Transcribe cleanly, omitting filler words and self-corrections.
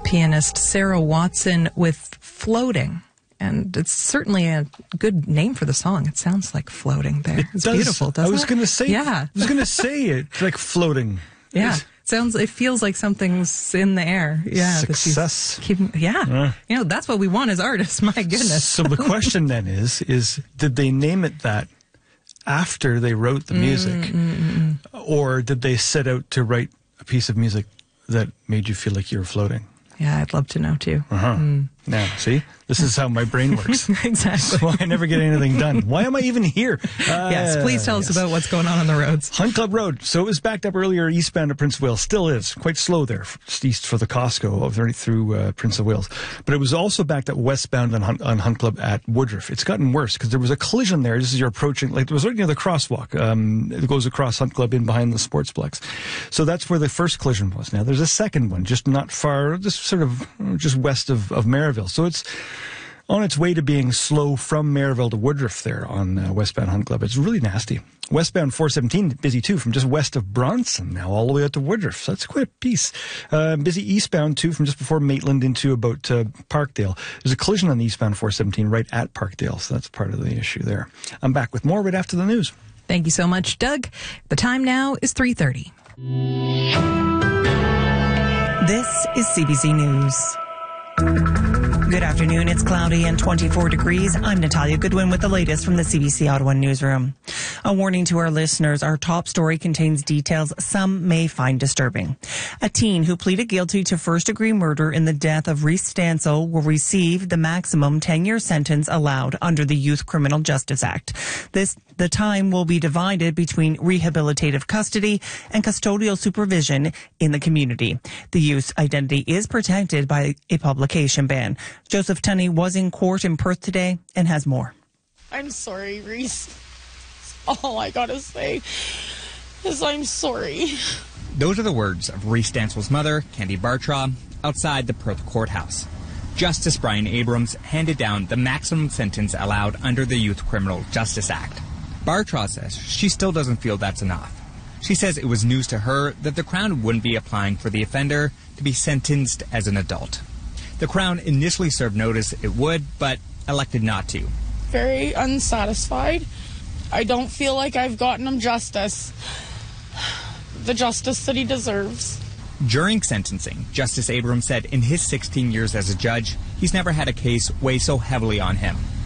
pianist Sarah Watson with Floating. And it's certainly a good name for the song. It sounds like floating there. It's beautiful, doesn't it? I was going to say, yeah. I was going to say it, like floating. Yeah. It feels like something's in the air. Yeah. Success. That's what we want as artists. My goodness. So the question then is did they name it that after they wrote the music? Or did they set out to write a piece of music that made you feel like you were floating? Yeah, I'd love to know too. Now, see, this is how my brain works. Exactly. So I never get anything done. Why am I even here? Yes, please tell us about what's going on the roads. Hunt Club Road. So it was backed up earlier eastbound of Prince of Wales. Still is. Quite slow there, just east for the Costco, right through Prince of Wales. But it was also backed up westbound on Hunt Club at Woodruff. It's gotten worse because there was a collision there just as you're approaching. Like, there was right near the crosswalk. It goes across Hunt Club in behind the Sportsplex. So that's where the first collision was. Now there's a second one, just not far, just west of Maryville. So it's on its way to being slow from Maryville to Woodruff there on westbound Hunt Club. It's really nasty. Westbound 417, busy too, from just west of Bronson now all the way out to Woodruff. So that's quite a piece. Busy eastbound too, from just before Maitland into about Parkdale. There's a collision on the eastbound 417 right at Parkdale, so that's part of the issue there. I'm back with more right after the news. Thank you so much, Doug. The time now is 3:30. This is CBC News. Good afternoon. It's cloudy and 24 degrees. I'm Natalia Goodwin with the latest from the CBC Ottawa newsroom. A warning to our listeners, our top story contains details some may find disturbing. A teen who pleaded guilty to first-degree murder in the death of Reese Stansel will receive the maximum 10-year sentence allowed under the Youth Criminal Justice Act. The time will be divided between rehabilitative custody and custodial supervision in the community. The youth's identity is protected by a publication ban. Joseph Tunney was in court in Perth today and has more. I'm sorry, Reese. All I gotta say is I'm sorry. Those are the words of Reese Stansel's mother, Candy Bartraw, outside the Perth courthouse. Justice Brian Abrams handed down the maximum sentence allowed under the Youth Criminal Justice Act. Bartraw says she still doesn't feel that's enough. She says it was news to her that the Crown wouldn't be applying for the offender to be sentenced as an adult. The Crown initially served notice it would, but elected not to. Very unsatisfied. I don't feel like I've gotten him justice. The justice that he deserves. During sentencing, Justice Abrams said in his 16 years as a judge, he's never had a case weigh so heavily on him.